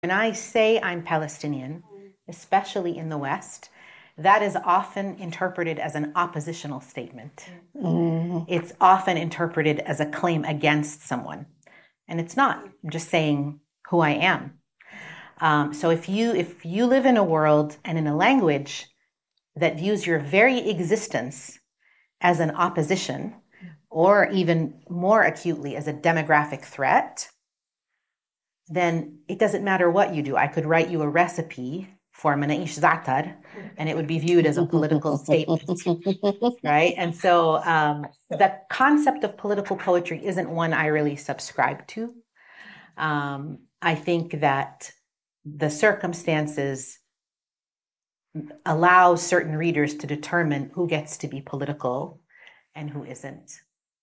When I say I'm Palestinian, especially in the West, that is often interpreted as an oppositional statement. It's often interpreted as a claim against someone. And it's not. I'm just saying who I am. So if you live in a world and in a language that views your very existence as an opposition, or even more acutely as a demographic threat, then it doesn't matter what you do. I could write you a recipe for manaish za'atar, and it would be viewed as a political statement, right? And so the concept of political poetry isn't one I really subscribe to. I think that the circumstances allow certain readers to determine who gets to be political and who isn't.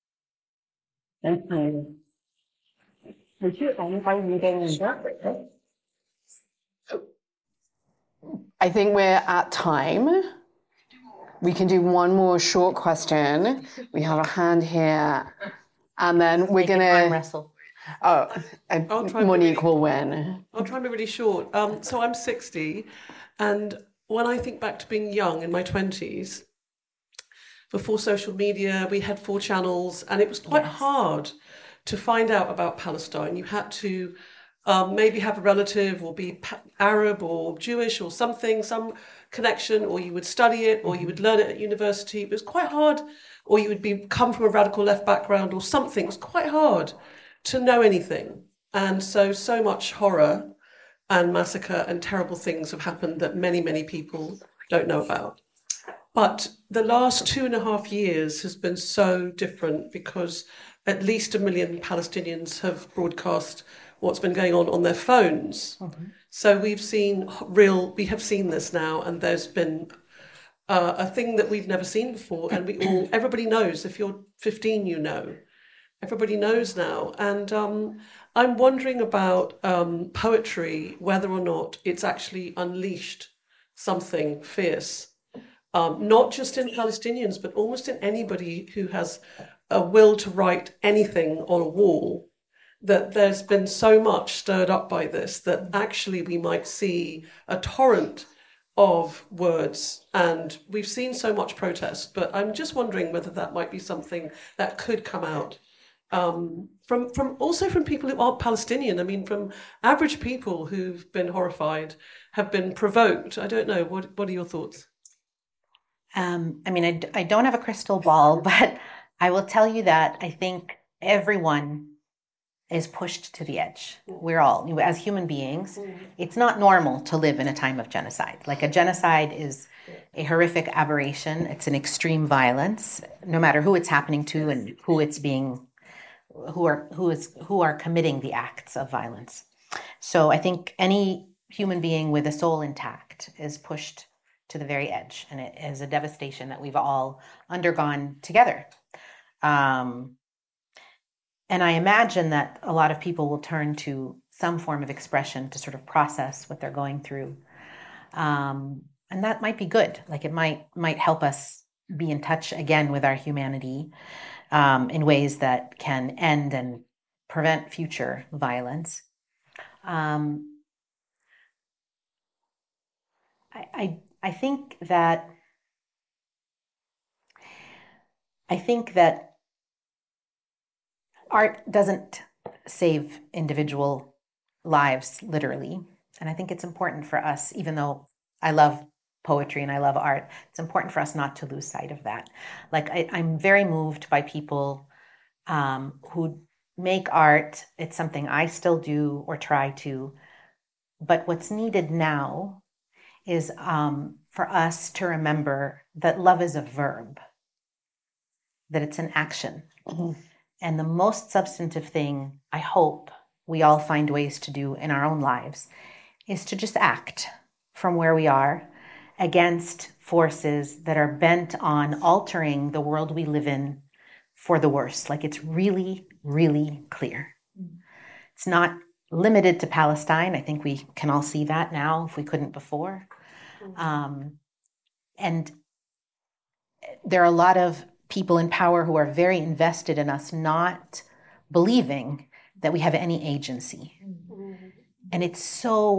I think we're at time. We can do one more short question. We have a hand here. And then we're going to... arm wrestle. Oh, and Monique will win. I'll try and be really short. So I'm 60, and when I think back to being young in my 20s, before social media, we had 4 channels, and it was quite hard to find out about Palestine. You had to maybe have a relative or be Arab or Jewish or something, some connection, or you would study it, or you would learn it at university. It was quite hard, or you would come from a radical left background or something. It was quite hard to know anything. And so much horror and massacre and terrible things have happened that many, many people don't know about. But the last 2.5 years has been so different because at least 1 million Palestinians have broadcast what's been going on their phones. Mm-hmm. So we have seen this now, and there's been a thing that we've never seen before, and everybody knows. If you're 15, you know. Everybody knows now. And I'm wondering about poetry, whether or not it's actually unleashed something fierce, not just in Palestinians, but almost in anybody who has a will to write anything on a wall, that there's been so much stirred up by this that actually we might see a torrent of words. And we've seen so much protest, but I'm just wondering whether that might be something that could come out from people who aren't Palestinian. I mean, from average people who've been horrified, have been provoked. I don't know. What are your thoughts? I don't have a crystal ball, but I will tell you that I think everyone is pushed to the edge. We're all, as human beings, it's not normal to live in a time of genocide. Like, a genocide is a horrific aberration. It's an extreme violence, no matter who it's happening to and who are committing the acts of violence. So I think any human being with a soul intact is pushed to the very edge, and it is a devastation that we've all undergone together. And I imagine that a lot of people will turn to some form of expression to sort of process what they're going through. And that might be good. Like, it might help us be in touch again with our humanity in ways that can end and prevent future violence. I think that art doesn't save individual lives, literally. And I think it's important for us, even though I love poetry and I love art, it's important for us not to lose sight of that. Like, I'm very moved by people who make art. It's something I still do or try to. But what's needed now is for us to remember that love is a verb, that it's an action. Mm-hmm. And the most substantive thing I hope we all find ways to do in our own lives is to just act from where we are against forces that are bent on altering the world we live in for the worse. Like, it's really, really clear. It's not limited to Palestine. I think we can all see that now if we couldn't before. And there are a lot of people in power who are very invested in us not believing that we have any agency. And it's so